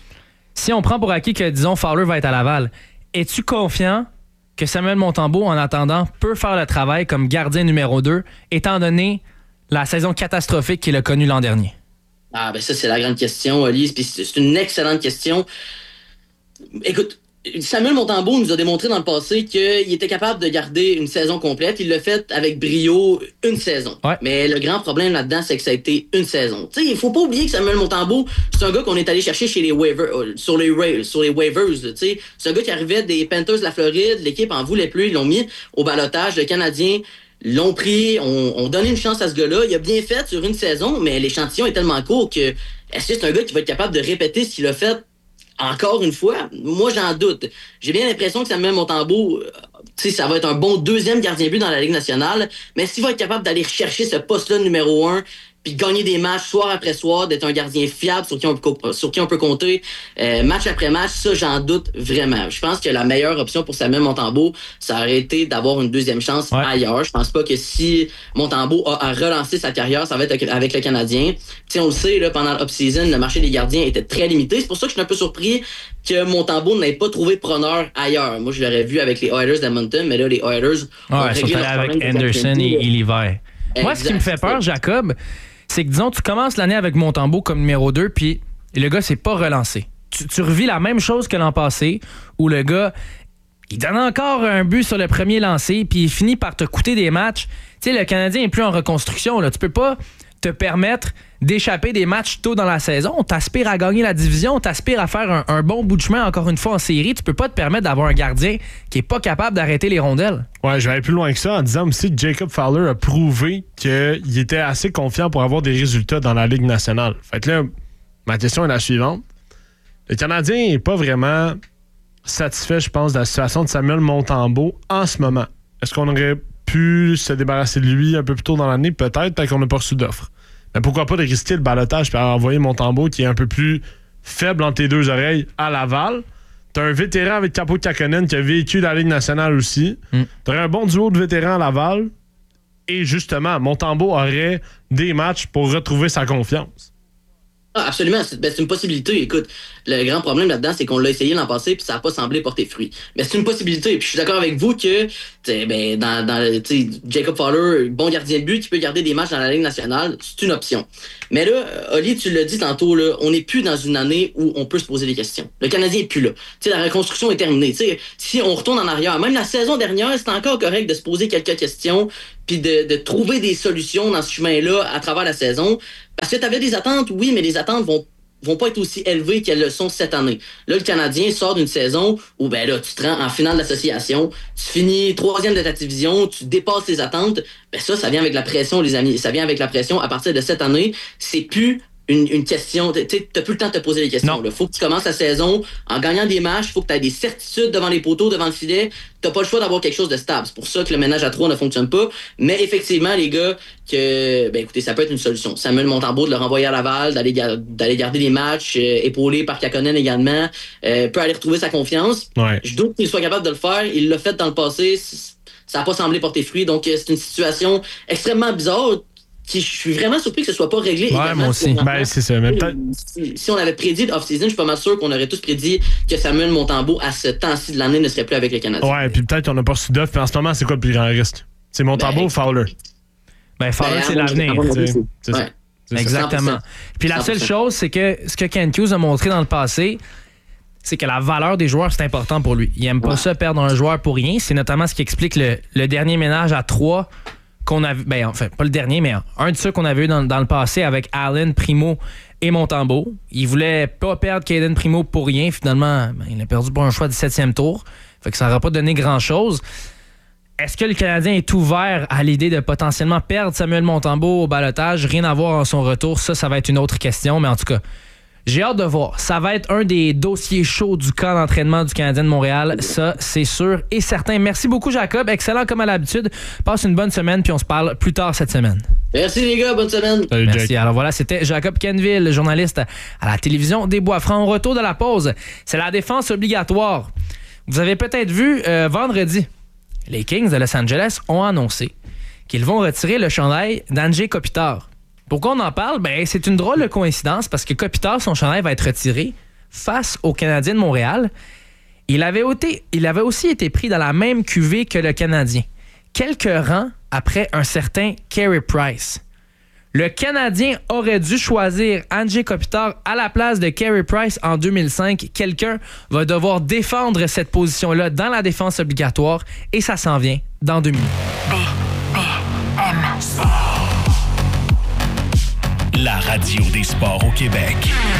Si on prend pour acquis que, disons, Fowler va être à Laval, es-tu confiant que Samuel Montembeault, en attendant, peut faire le travail comme gardien numéro deux, étant donné la saison catastrophique qu'il a connue l'an dernier? Ah, ben ça, c'est la grande question, Elise. Puis c'est une excellente question. Écoute, Samuel Montembeault nous a démontré dans le passé qu'il était capable de garder une saison complète. Il l'a fait avec brio une saison. Ouais. Mais le grand problème là-dedans, c'est que ça a été une saison. Tu sais, il faut pas oublier que Samuel Montembeault, c'est un gars qu'on est allé chercher chez les waivers, sur les sur les waivers. Tu sais, c'est un gars qui arrivait des Panthers de la Floride. L'équipe en voulait plus. Ils l'ont mis au ballottage. Le Canadien l'ont pris. On, on donnait une chance à ce gars-là. Il a bien fait sur une saison, mais l'échantillon est tellement court que est-ce que c'est un gars qui va être capable de répéter ce qu'il a fait encore une fois? Moi, j'en doute. J'ai bien l'impression que Samuel Montembeault, tu sais, ça va être un bon deuxième gardien de but dans la Ligue nationale, mais s'il va être capable d'aller chercher ce poste-là numéro un, puis gagner des matchs soir après soir, d'être un gardien fiable sur qui on peut, sur qui on peut compter euh, match après match, ça, j'en doute vraiment. Je pense que la meilleure option pour Samuel Montembeault, ça aurait été d'avoir une deuxième chance ouais. ailleurs. Je pense pas que si Montembeault a à relancer sa carrière, ça va être avec le Canadien. Tu sais, on le sait, là, pendant l'off-season, le marché des gardiens était très limité. C'est pour ça que je suis un peu surpris que Montembeault n'ait pas trouvé preneur ailleurs. Moi, je l'aurais vu avec les Oilers d'Edmonton, mais là, les Oilers ouais, ont réglé leur problème avec Anderson et, et l'hiver. Moi, ce qui me fait peur, Jacob, c'est que, disons, tu commences l'année avec Montembeault comme numéro deux, puis le gars s'est pas relancé. Tu, tu revis la même chose que l'an passé, où le gars, il donne encore un but sur le premier lancé, puis il finit par te coûter des matchs. Tu sais, le Canadien est plus en reconstruction, là. Tu peux pas te permettre d'échapper des matchs tôt dans la saison. T'aspires à gagner la division, t'aspires à faire un, un bon bout de chemin encore une fois en série. Tu peux pas te permettre d'avoir un gardien qui est pas capable d'arrêter les rondelles. Ouais, je vais aller plus loin que ça en disant aussi que Jacob Fowler a prouvé qu'il était assez confiant pour avoir des résultats dans la Ligue nationale. Fait que là, ma question est la suivante. Le Canadien n'est pas vraiment satisfait, je pense, de la situation de Samuel Montembeault en ce moment. Est-ce qu'on aurait pu se débarrasser de lui un peu plus tôt dans l'année? Peut-être, tant qu'on n'a pas reçu d'offre. Mais pourquoi pas de risquer le ballottage et envoyer Montembeault qui est un peu plus faible entre tes deux oreilles à Laval T'as un vétéran avec Kaapo Kähkönen qui a vécu dans la Ligue nationale aussi. Mm. T'aurais un bon duo de vétérans à Laval. Et justement, Montembeault aurait des matchs pour retrouver sa confiance. Ah, absolument. C'est, ben, c'est une possibilité. Écoute, le grand problème là-dedans, c'est qu'on l'a essayé l'an passé puis ça n'a pas semblé porter fruit. Mais c'est une possibilité. Puis je suis d'accord avec vous que ben, dans, dans Jacob Fowler, bon gardien de but qui peut garder des matchs dans la Ligue nationale, c'est une option. Mais là, Oli, tu l'as dit tantôt, là, on n'est plus dans une année où on peut se poser des questions. Le Canadien n'est plus là. T'sais, la reconstruction est terminée. T'sais, si on retourne en arrière, même la saison dernière, c'était encore correct de se poser quelques questions puis de, de trouver des solutions dans ce chemin-là à travers la saison. Parce que tu avais des attentes, oui, mais les attentes vont vont pas être aussi élevées qu'elles le sont cette année. Là, le Canadien sort d'une saison où, ben là, tu te rends en finale d'association, tu finis troisième de ta division, tu dépasses tes attentes. Ben ça, ça vient avec la pression, les amis. Ça vient avec la pression. À partir de cette année, c'est plus une, une question. Tu n'as plus le temps de te poser des questions. Il faut que tu commences la saison en gagnant des matchs. Il faut que tu aies des certitudes devant les poteaux, devant le filet. Tu n'as pas le choix d'avoir quelque chose de stable. C'est pour ça que le ménage à trois ne fonctionne pas. Mais effectivement, les gars, que ben écoutez, ça peut être une solution. Samuel Montembeault de le renvoyer à Laval, d'aller, d'aller garder les matchs, euh, épaulé par Kähkönen également, euh, peut aller retrouver sa confiance. Ouais. Je doute qu'il soit capable de le faire. Il l'a fait dans le passé. Ça n'a pas semblé porter fruit. Donc, c'est une situation extrêmement bizarre. Qui, je suis vraiment surpris que ce soit pas réglé. Ouais, également. moi aussi. Ben, c'est ça. Même si, si on avait prédit l'off-season, je suis pas mal sûr qu'on aurait tous prédit que Samuel Montembeault, à ce temps-ci de l'année, ne serait plus avec le Canadien. Ouais, puis peut-être qu'on n'a pas reçu d'offre, mais en ce moment, c'est quoi le plus grand risque? C'est Montembeault ben, ou Fowler? Ben, Fowler, ben, c'est l'avenir. C'est, c'est, ouais. c'est Exactement. Puis la seule chose, c'est que ce que Kent Hughes a montré dans le passé, c'est que la valeur des joueurs, c'est important pour lui. Il aime pas ouais. ça perdre un joueur pour rien. C'est notamment ce qui explique le, le dernier ménage à trois qu'on a vu, ben enfin pas le dernier, mais un de ceux qu'on avait eu dans, dans le passé avec Allen, Primo et Montembeault. Il voulait pas perdre Caden Primo pour rien. Finalement, ben, il a perdu pour un choix du septième tour. Fait que ça n'aura pas donné grand-chose. Est-ce que le Canadien est ouvert à l'idée de potentiellement perdre Samuel Montembeault au balotage? Rien à voir en son retour. Ça, ça va être une autre question. Mais en tout cas, j'ai hâte de voir. Ça va être un des dossiers chauds du camp d'entraînement du Canadien de Montréal. Ça, c'est sûr et certain. Merci beaucoup, Jacob. Excellent comme à l'habitude. Passe une bonne semaine, puis on se parle plus tard cette semaine. Merci, les gars. Bonne semaine. Salut, Merci. Jack. Alors voilà, c'était Jacob Quenneville, journaliste à la télévision des Bois-Francs. Au retour de la pause, c'est la défense obligatoire. Vous avez peut-être vu euh, vendredi, les Kings de Los Angeles ont annoncé qu'ils vont retirer le chandail d'Andrei Kopitar. Pourquoi on en parle? Ben, c'est une drôle de coïncidence parce que Kopitar, son chandail va être retiré face au Canadien de Montréal. Il avait, été, il avait aussi été pris dans la même cuvée que le Canadien, quelques rangs après un certain Carey Price. Le Canadien aurait dû choisir Andrei Kopitar à la place de Carey Price en deux mille cinq. Quelqu'un va devoir défendre cette position-là dans la défense obligatoire et ça s'en vient dans deux minutes. B P M La radio des sports au Québec.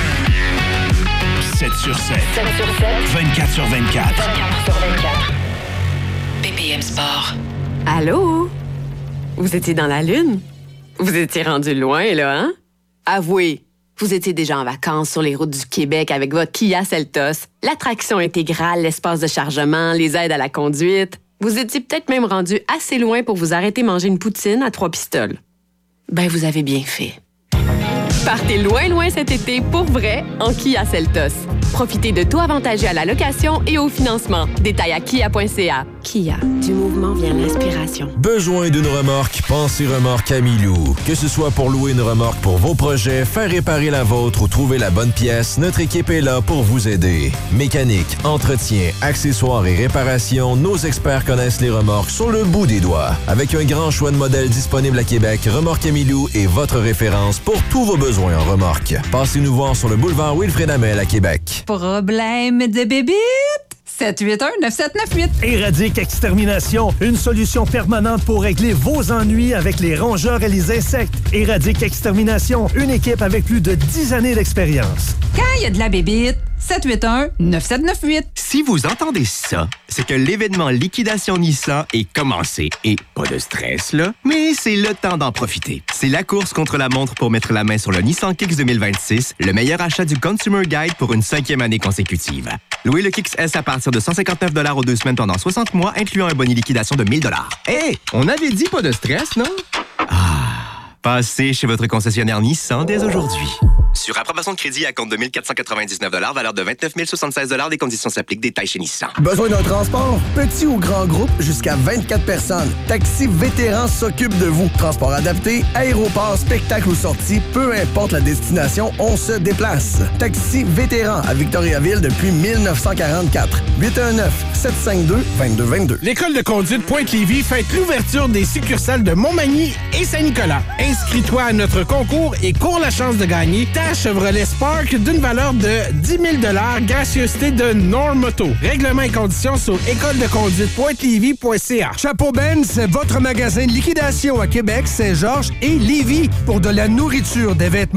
sept sur sept. sept sur sept. vingt-quatre sur vingt-quatre. vingt-quatre sur vingt-quatre. B P M Sport. Allô? Vous étiez dans la Lune? Vous étiez rendu loin, là, hein? Avouez, vous étiez déjà en vacances sur les routes du Québec avec votre Kia Seltos, l'attraction intégrale, l'espace de chargement, les aides à la conduite. Vous étiez peut-être même rendu assez loin pour vous arrêter manger une poutine à trois pistoles. Ben, vous avez bien fait. Partez loin, loin cet été pour vrai en Kia Seltos. Profitez de taux avantagés à la location et au financement. Détails à kia point c a. Kia, du mouvement vient l'inspiration. Besoin d'une remorque? Pensez Remorque Amilou. Que ce soit pour louer une remorque pour vos projets, faire réparer la vôtre ou trouver la bonne pièce, notre équipe est là pour vous aider. Mécanique, entretien, accessoires et réparations, nos experts connaissent les remorques sur le bout des doigts. Avec un grand choix de modèles disponibles à Québec, Remorque Amilou est votre référence pour tous vos besoins en remorque. Passez-nous voir sur le boulevard Wilfrid Hamel à Québec. Problème de bébite? sept huit un neuf sept neuf huit. Éradique Extermination, une solution permanente pour régler vos ennuis avec les rongeurs et les insectes. Éradique Extermination, une équipe avec plus de dix années d'expérience. Quand il y a de la bébite, sept huit un neuf sept neuf huit. Si vous entendez ça, c'est que l'événement Liquidation Nissan est commencé. Et pas de stress, là, mais c'est le temps d'en profiter. C'est la course contre la montre pour mettre la main sur le Nissan Kicks deux mille vingt-six, le meilleur achat du Consumer Guide pour une cinquième année consécutive. Louez le Kicks S à partir de cent cinquante-neuf dollars aux deux semaines pendant soixante mois, incluant un boni liquidation de mille dollars. Hé, hey, on avait dit pas de stress, non? Ah, passez chez votre concessionnaire Nissan dès aujourd'hui. Sur approbation de crédit à compte de mille quatre cent quatre-vingt-dix-neuf dollars, valeur de vingt-neuf mille soixante-seize dollars, des conditions s'appliquent, détails chez Nissan. Besoin d'un transport? Petit ou grand groupe, jusqu'à vingt-quatre personnes. Taxi Vétéran s'occupe de vous. Transport adapté, aéroport, spectacle ou sortie, peu importe la destination, on se déplace. Taxi Vétéran à Victoriaville depuis mille neuf cent quarante-quatre. huit un neuf, sept cinq deux, deux deux deux deux. L'école de conduite Pointe-Lévis fête l'ouverture des succursales de Montmagny et Saint-Nicolas. Inscris-toi à notre concours et cours la chance de gagner ta Chevrolet Spark d'une valeur de dix mille dollars, gracieuseté de Normoto. Règlements et conditions sur école de conduite pointe lévis point c a. Chapeau Ben, c'est votre magasin de liquidation à Québec, Saint-Georges et Lévis pour de la nourriture, des vêtements